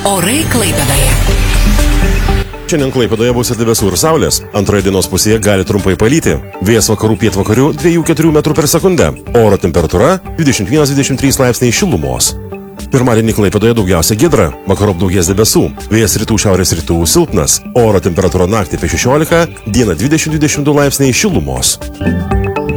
Orai Klaipėdoje. Šiandien Klaipėdoje bus ir debesų ir saulės. Antroje dienos pusėje gali trumpai palyti. Vėjas vakarų pietvakarių 2-4 metrų per sekundę. Oro temperatūra 21-23 laipsniai šilumos. Pirmadienį Klaipėdoje daugiausia giedra, vakarop daugės debesų. Vėjas rytų šiaurės rytų silpnas. Oro temperatūra naktį apie 16, dieną 20-22 laipsniai šilumos.